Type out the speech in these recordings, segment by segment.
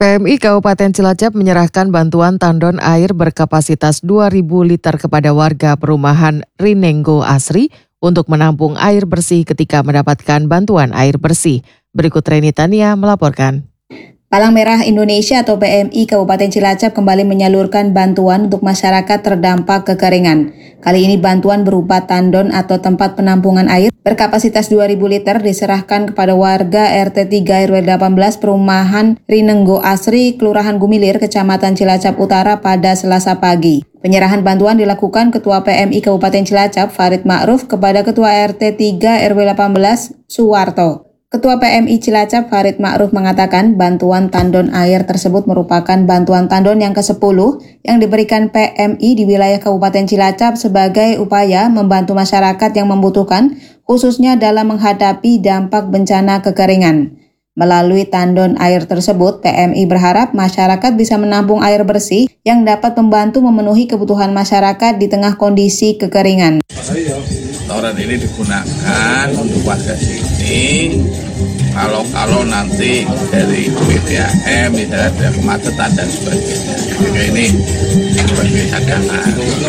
PMI Kabupaten Cilacap menyerahkan bantuan tandon air berkapasitas 2.000 liter kepada warga perumahan Rinenggo Asri untuk menampung air bersih ketika mendapatkan bantuan air bersih. Berikut Reni Tania melaporkan. Palang Merah Indonesia atau PMI Kabupaten Cilacap kembali menyalurkan bantuan untuk masyarakat terdampak kekeringan. Kali ini bantuan berupa tandon atau tempat penampungan air berkapasitas 2.000 liter diserahkan kepada warga RT 3 RW 18 Perumahan Rinenggo Asri, Kelurahan Gumilir, Kecamatan Cilacap Utara pada Selasa pagi. Penyerahan bantuan dilakukan Ketua PMI Kabupaten Cilacap Farid Ma'ruf kepada Ketua RT 3 RW 18 Suwarto. Ketua PMI Cilacap Farid Ma'ruf mengatakan bantuan tandon air tersebut merupakan bantuan tandon yang ke-10 yang diberikan PMI di wilayah Kabupaten Cilacap sebagai upaya membantu masyarakat yang membutuhkan, khususnya dalam menghadapi dampak bencana kekeringan. Melalui tandon air tersebut, PMI berharap masyarakat bisa menampung air bersih yang dapat membantu memenuhi kebutuhan masyarakat di tengah kondisi kekeringan. Setoran ini digunakan untuk warga sini kalau nanti dari BPAM misalnya ada kemacetan dan sebagainya. Jadi ini sebagai cadangan.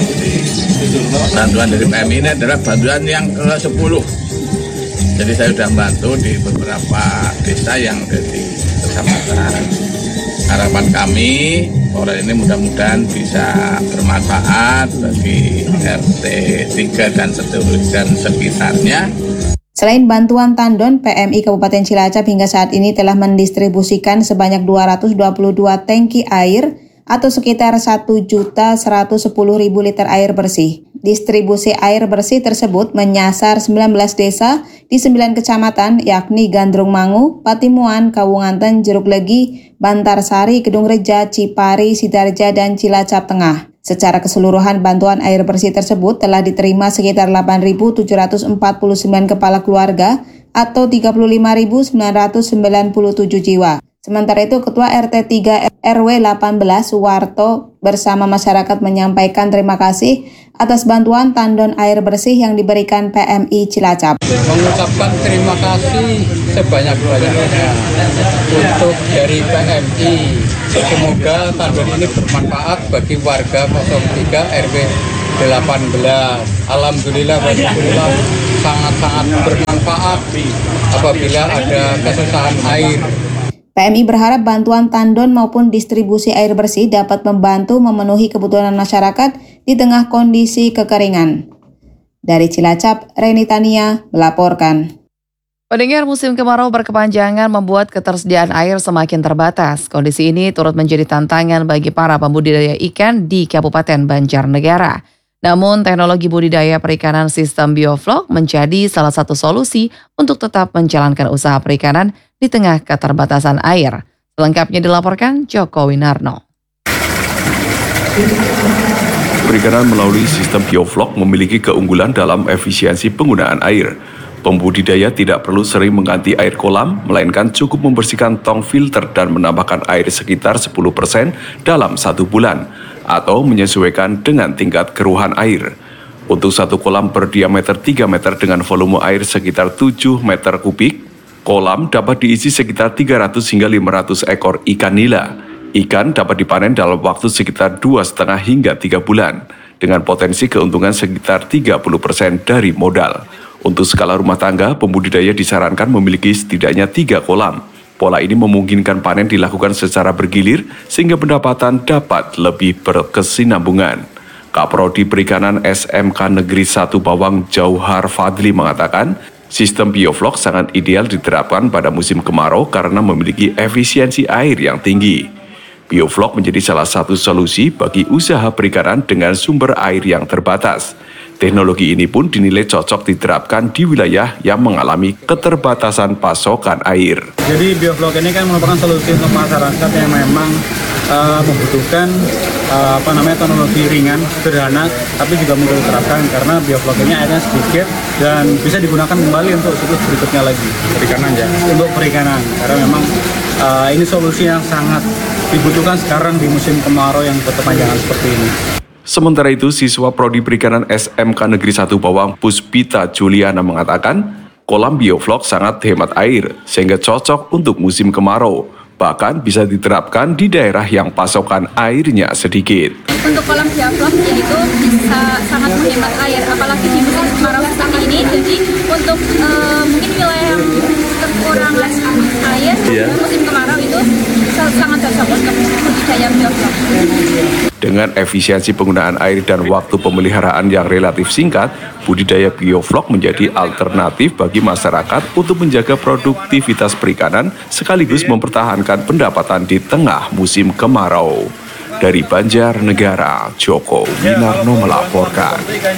Bantuan dari PMI ini adalah bantuan yang ke-10. Jadi saya sudah membantu di beberapa desa yang ada di kecamatan. Harapan kami orang ini mudah-mudahan bisa bermanfaat bagi RT 3 dan sekitarnya. Selain bantuan tandon, PMI Kabupaten Cilacap hingga saat ini telah mendistribusikan sebanyak 222 tangki air atau sekitar 1.110.000 liter air bersih. Distribusi air bersih tersebut menyasar 19 desa di 9 kecamatan yakni Gandrung Mangu, Patimuan, Kawunganten, Jeruk Legi, Bantarsari, Kedung Reja, Cipari, Sidarja, dan Cilacap Tengah. Secara keseluruhan bantuan air bersih tersebut telah diterima sekitar 8.749 kepala keluarga atau 35.997 jiwa. Sementara itu, Ketua RT 3 RW 18 Suwarto bersama masyarakat menyampaikan terima kasih atas bantuan tandon air bersih yang diberikan PMI Cilacap. Mengucapkan terima kasih sebanyak-banyaknya untuk dari PMI. Semoga tandon ini bermanfaat bagi warga 03 RW 18. Alhamdulillah sangat-sangat bermanfaat apabila ada kesusahan air. PMI berharap bantuan tandon maupun distribusi air bersih dapat membantu memenuhi kebutuhan masyarakat di tengah kondisi kekeringan. Dari Cilacap, Reni Tania melaporkan. Pendengar, musim kemarau berkepanjangan membuat ketersediaan air semakin terbatas. Kondisi ini turut menjadi tantangan bagi para pembudidaya ikan di Kabupaten Banjarnegara. Namun, teknologi budidaya perikanan sistem bioflok menjadi salah satu solusi untuk tetap menjalankan usaha perikanan di tengah keterbatasan air. Selengkapnya dilaporkan Joko Winarno. Perikanan melalui sistem bioflok memiliki keunggulan dalam efisiensi penggunaan air. Pembudidaya tidak perlu sering mengganti air kolam, melainkan cukup membersihkan tong filter dan menambahkan air sekitar 10% dalam 1 bulan, atau menyesuaikan dengan tingkat keruhan air. Untuk satu kolam berdiameter 3 meter dengan volume air sekitar 7 meter kubik, kolam dapat diisi sekitar 300 hingga 500 ekor ikan nila. Ikan dapat dipanen dalam waktu sekitar 2,5 hingga 3 bulan, dengan potensi keuntungan sekitar 30% dari modal. Untuk skala rumah tangga, pembudidaya disarankan memiliki setidaknya 3 kolam. Pola ini memungkinkan panen dilakukan secara bergilir sehingga pendapatan dapat lebih berkesinambungan. Kaprodi Perikanan SMK Negeri 1 Bawang Jauhar Fadli mengatakan, sistem bioflok sangat ideal diterapkan pada musim kemarau karena memiliki efisiensi air yang tinggi. Bioflok menjadi salah satu solusi bagi usaha perikanan dengan sumber air yang terbatas. Teknologi ini pun dinilai cocok diterapkan di wilayah yang mengalami keterbatasan pasokan air. Jadi bioflok ini kan merupakan solusi untuk masyarakat yang memang membutuhkan teknologi ringan, sederhana, tapi juga mudah diterapkan karena bioflok ini airnya sedikit dan bisa digunakan kembali untuk siklus berikutnya lagi. Perikanan ya? Untuk perikanan, karena memang ini solusi yang sangat dibutuhkan sekarang di musim kemarau yang berkepanjangan seperti ini. Sementara itu, siswa Prodi Perikanan SMK Negeri 1 Bawang Puspita Juliana mengatakan, kolam bioflok sangat hemat air, sehingga cocok untuk musim kemarau. Bahkan bisa diterapkan di daerah yang pasokan airnya sedikit. Untuk kolam bioflok itu bisa sangat menghemat air, apalagi di musim kemarau seperti ini. Jadi untuk mungkin wilayah yang kekurangan air, musim kemarau itu sangat cocok untuk budidaya bioflok. Dengan efisiensi penggunaan air dan waktu pemeliharaan yang relatif singkat, budidaya bioflok menjadi alternatif bagi masyarakat untuk menjaga produktivitas perikanan sekaligus mempertahankan pendapatan di tengah musim kemarau. Dari Banjarnegara, Joko Winarno melaporkan.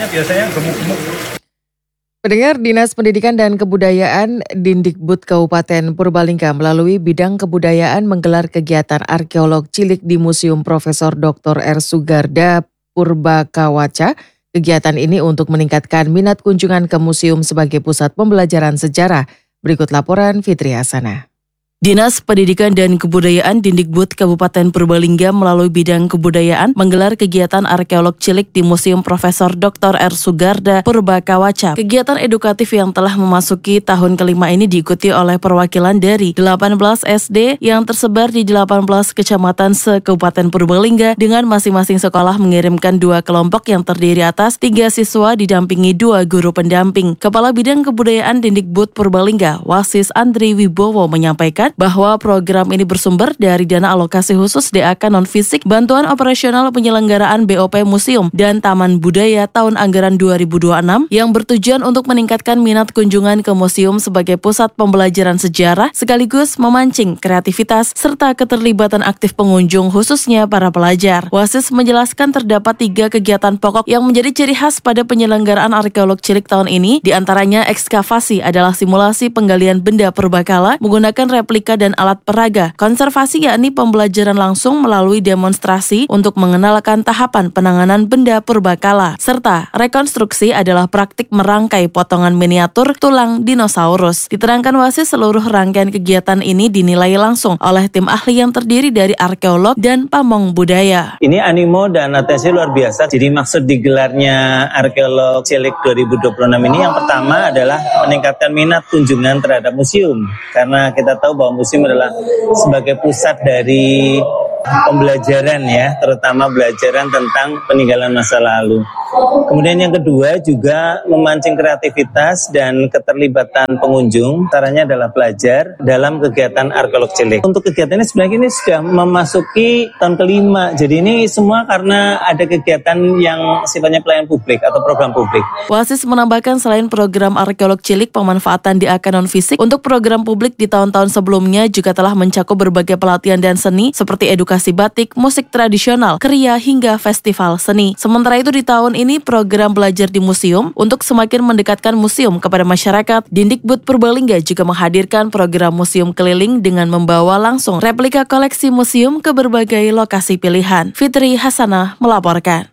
Pendengar, Dinas Pendidikan dan Kebudayaan Dindikbud Kabupaten Purbalingga melalui bidang kebudayaan menggelar kegiatan arkeolog cilik di Museum Profesor Dr. R. Sugarda Purbakawaca. Kegiatan ini untuk meningkatkan minat kunjungan ke museum sebagai pusat pembelajaran sejarah. Berikut laporan Fitri Hasanah. Dinas Pendidikan dan Kebudayaan Dindikbud Kabupaten Purbalingga melalui bidang kebudayaan menggelar kegiatan arkeolog cilik di Museum Profesor Dr. R. Sugarda Purbakawaca. Kegiatan edukatif yang telah memasuki tahun kelima ini diikuti oleh perwakilan dari 18 SD yang tersebar di 18 kecamatan se-Kabupaten Purbalingga dengan masing-masing sekolah mengirimkan 2 kelompok yang terdiri atas 3 siswa didampingi 2 guru pendamping. Kepala Bidang Kebudayaan Dindikbud Purbalingga, Wasis Andri Wibowo menyampaikan bahwa program ini bersumber dari dana alokasi khusus DAK non-fisik Bantuan Operasional Penyelenggaraan BOP Museum dan Taman Budaya tahun anggaran 2026 yang bertujuan untuk meningkatkan minat kunjungan ke museum sebagai pusat pembelajaran sejarah sekaligus memancing kreativitas serta keterlibatan aktif pengunjung khususnya para pelajar. Wasis menjelaskan terdapat 3 kegiatan pokok yang menjadi ciri khas pada penyelenggaraan arkeolog cilik tahun ini, diantaranya ekskavasi adalah simulasi penggalian benda purbakala menggunakan replika dan alat peraga. Konservasi yakni pembelajaran langsung melalui demonstrasi untuk mengenalkan tahapan penanganan benda purbakala. Serta rekonstruksi adalah praktik merangkai potongan miniatur tulang dinosaurus. Diterangkan Wasis seluruh rangkaian kegiatan ini dinilai langsung oleh tim ahli yang terdiri dari arkeolog dan pamong budaya. Ini animo dan atensi luar biasa. Jadi maksud digelarnya arkeolog cilik 2026 ini yang pertama adalah meningkatkan minat kunjungan terhadap museum. Karena kita tahu bahwa museum adalah sebagai pusat dari pembelajaran ya, terutama belajaran tentang peninggalan masa lalu. Kemudian yang kedua juga memancing kreativitas dan keterlibatan pengunjung, caranya adalah belajar dalam kegiatan arkeolog cilik. Untuk kegiatan ini sebenarnya ini sudah memasuki tahun kelima, jadi ini semua karena ada kegiatan yang sifatnya pelayanan publik atau program publik. Wasis menambahkan selain program arkeolog cilik, pemanfaatan DAK non-fisik untuk program publik di tahun-tahun sebelumnya juga telah mencakup berbagai pelatihan dan seni seperti edukasi batik, musik tradisional, kriya hingga festival seni. Sementara itu di tahun ini program belajar di museum untuk semakin mendekatkan museum kepada masyarakat. Dindikbud Purbalingga juga menghadirkan program museum keliling dengan membawa langsung replika koleksi museum ke berbagai lokasi pilihan. Fitri Hasanah melaporkan.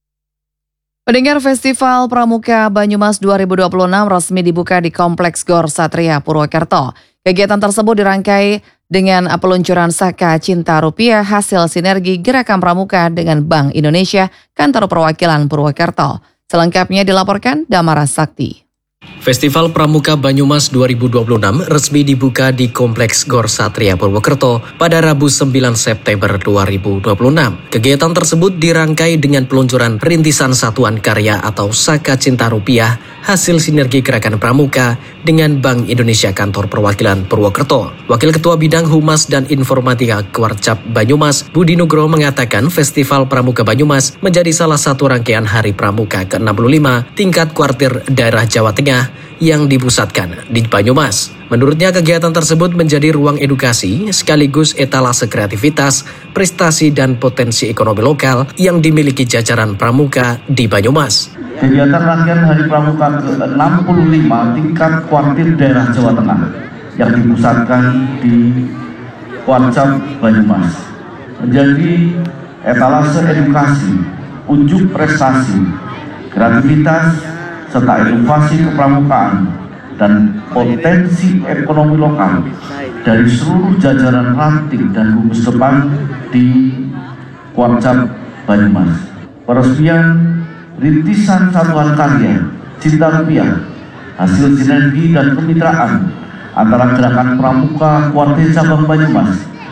Pendengar, Festival Pramuka Banyumas 2026 resmi dibuka di Kompleks Gor Satria Purwokerto. Kegiatan tersebut dirangkai dengan peluncuran Saka Cinta Rupiah hasil sinergi Gerakan Pramuka dengan Bank Indonesia, Kantor Perwakilan Purwokerto. Selengkapnya dilaporkan Damara Sakti. Festival Pramuka Banyumas 2026 resmi dibuka di Kompleks Gor Satria Purwokerto pada Rabu 9 September 2026. Kegiatan tersebut dirangkai dengan peluncuran rintisan satuan karya atau Saka Cinta Rupiah hasil sinergi Gerakan Pramuka dengan Bank Indonesia Kantor Perwakilan Purwokerto. Wakil Ketua Bidang Humas dan Informatika Kwarcap Banyumas, Budi Nugroho mengatakan Festival Pramuka Banyumas menjadi salah satu rangkaian Hari Pramuka ke-65 tingkat kuartir daerah Jawa Tengah yang dipusatkan di Banyumas. Menurutnya kegiatan tersebut menjadi ruang edukasi sekaligus etalase kreativitas, prestasi dan potensi ekonomi lokal yang dimiliki jajaran pramuka di Banyumas. Kegiatan rangkaian Hari Pramuka ke-65 tingkat kuartir daerah Jawa Tengah yang dipusatkan di Kwarcap Banyumas menjadi etalase edukasi, unjuk prestasi, kreativitas, serta inovasi kepramukaan dan potensi ekonomi lokal dari seluruh jajaran ranting dan gugus depan di Kwarcap Banyumas. Peresmian rintisan satuan karya Cinta Rupiah hasil sinergi dan kemitraan antara Gerakan Pramuka Kuartir Cabang Banyumas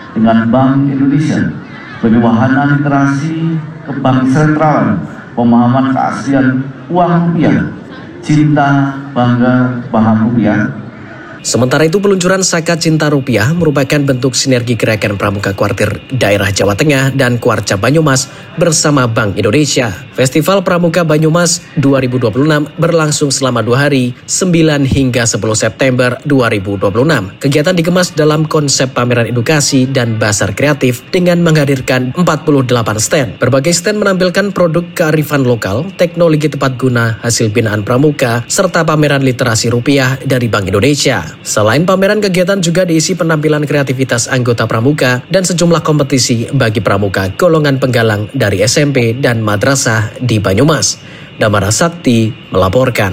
dengan Bank Indonesia sebagai wahana literasi kebangsaan, pemahaman keaslian uang rupiah, cinta, bangga, paham rupiah. Sementara itu, peluncuran Saka Cinta Rupiah merupakan bentuk sinergi gerakan pramuka kuartir daerah Jawa Tengah dan Kuarca Banyumas bersama Bank Indonesia. Festival Pramuka Banyumas 2026 berlangsung selama 2 hari, 9 hingga 10 September 2026. Kegiatan dikemas dalam konsep pameran edukasi dan bazar kreatif dengan menghadirkan 48 stand. Berbagai stand menampilkan produk kearifan lokal, teknologi tepat guna, hasil binaan pramuka, serta pameran literasi rupiah dari Bank Indonesia. Selain pameran, kegiatan juga diisi penampilan kreativitas anggota pramuka dan sejumlah kompetisi bagi pramuka golongan penggalang dari SMP dan madrasah di Banyumas. Damara Sakti melaporkan.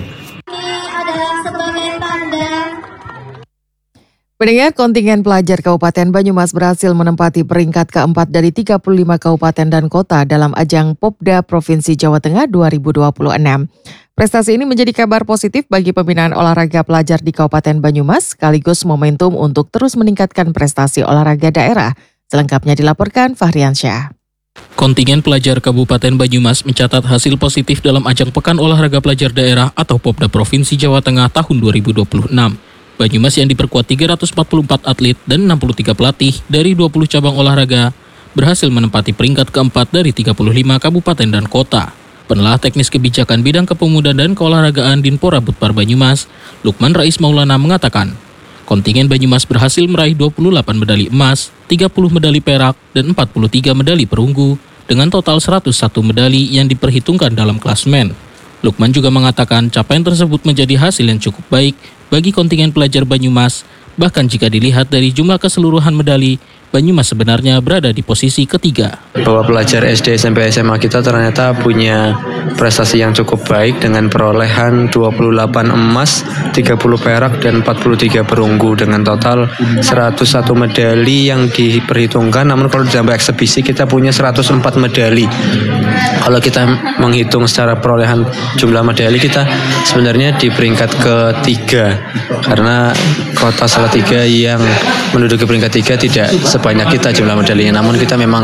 Pendengar, kontingen pelajar Kabupaten Banyumas berhasil menempati peringkat keempat dari 35 kabupaten dan kota dalam ajang Popda Provinsi Jawa Tengah 2026. Prestasi ini menjadi kabar positif bagi pembinaan olahraga pelajar di Kabupaten Banyumas, sekaligus momentum untuk terus meningkatkan prestasi olahraga daerah. Selengkapnya dilaporkan Fahrian Syah. Kontingen pelajar Kabupaten Banyumas mencatat hasil positif dalam ajang Pekan Olahraga Pelajar Daerah atau Popda Provinsi Jawa Tengah tahun 2026. Banyumas yang diperkuat 344 atlet dan 63 pelatih dari 20 cabang olahraga berhasil menempati peringkat keempat dari 35 kabupaten dan kota. Penelah teknis kebijakan bidang kepemudaan dan keolahragaan Dinpora Budpar Banyumas, Lukman Rais Maulana mengatakan, kontingen Banyumas berhasil meraih 28 medali emas, 30 medali perak, dan 43 medali perunggu, dengan total 101 medali yang diperhitungkan dalam klasmen. Lukman juga mengatakan capaian tersebut menjadi hasil yang cukup baik bagi kontingen pelajar Banyumas, bahkan jika dilihat dari jumlah keseluruhan medali, Banyumas sebenarnya berada di posisi ketiga. Bahwa pelajar SD, SMP, SMA kita ternyata punya prestasi yang cukup baik dengan perolehan 28 emas, 30 perak, dan 43 perunggu dengan total 101 medali yang diperhitungkan. Namun kalau sampai eksebisi kita punya 104 medali. Kalau kita menghitung secara perolehan jumlah medali, kita sebenarnya di peringkat ketiga karena kota Salatiga yang menduduki peringkat 3 tidak sebanyak kita jumlah medalinya, namun kita memang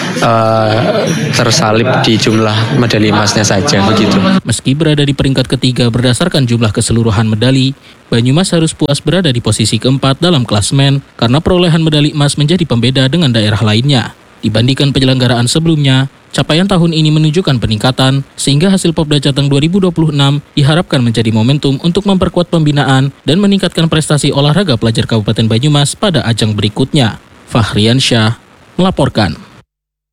tersalip di jumlah medali emasnya saja begitu. Meski berada di peringkat ketiga berdasarkan jumlah keseluruhan medali, Banyumas harus puas berada di posisi keempat dalam klasmen karena perolehan medali emas menjadi pembeda dengan daerah lainnya. Dibandingkan penyelenggaraan sebelumnya, capaian tahun ini menunjukkan peningkatan sehingga hasil Popda Jateng 2026 diharapkan menjadi momentum untuk memperkuat pembinaan dan meningkatkan prestasi olahraga pelajar Kabupaten Banyumas pada ajang berikutnya. Fahrian Syah melaporkan.